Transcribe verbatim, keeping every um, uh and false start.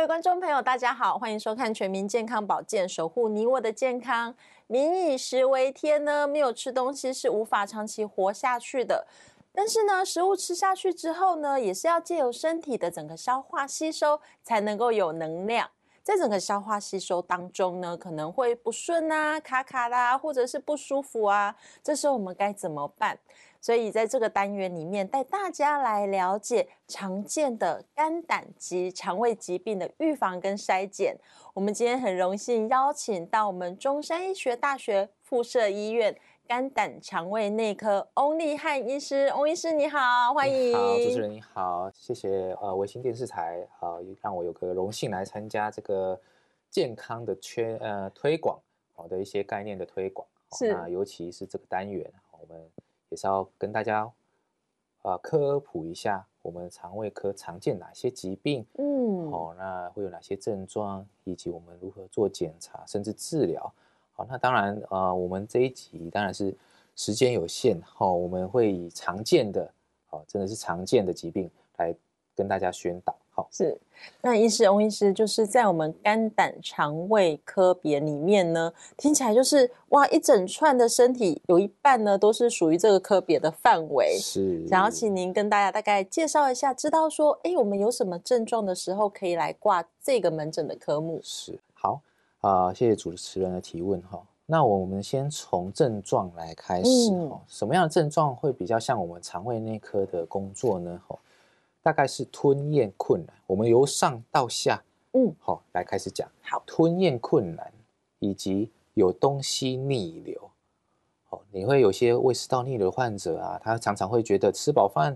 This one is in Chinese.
位观众朋友，大家好，欢迎收看《全民健康保健》，守护你我的健康。民以食为天呢，没有吃东西是无法长期活下去的。但是呢，食物吃下去之后呢，也是要借由身体的整个消化吸收，才能够有能量。在整个消化吸收当中呢，可能会不顺啊、卡卡啦，或者是不舒服啊，这时候我们该怎么办？所以在这个单元里面，带大家来了解常见的肝胆及肠胃疾病的预防跟筛检。我们今天很荣幸邀请到我们中山医学大学附设医院肝胆肠胃内科翁立汉医师。翁医师你好，欢迎。 你好，主持人你好，谢谢呃维新电视台呃让我有个荣幸来参加这个健康的圈呃推广好、哦、的一些概念的推广。 是， 那尤其是这个单元，我们也是要跟大家呃科普一下我们肠胃科常见哪些疾病，嗯，好、哦，那会有哪些症状，以及我们如何做检查，甚至治疗。好，那当然呃我们这一集当然是时间有限，哈、哦，我们会以常见的，好、哦，真的是常见的疾病来跟大家宣导。好， 是。那医师，翁医师就是在我们肝胆肠胃科别里面呢，听起来就是哇，一整串的身体有一半呢都是属于这个科别的范围。 是， 想要请您跟大家大概介绍一下，知道说，哎，我们有什么症状的时候可以来挂这个门诊的科目。 是，好啊、呃，谢谢主持人的提问哈。那我们先从症状来开始哈、嗯，什么样的症状会比较像我们肠胃内科的工作呢？哈，大概是吞咽困难。我们由上到下，嗯，好来开始讲。好，吞咽困难以及有东西逆流。好，你会有些胃食道逆流患者啊，他常常会觉得吃饱饭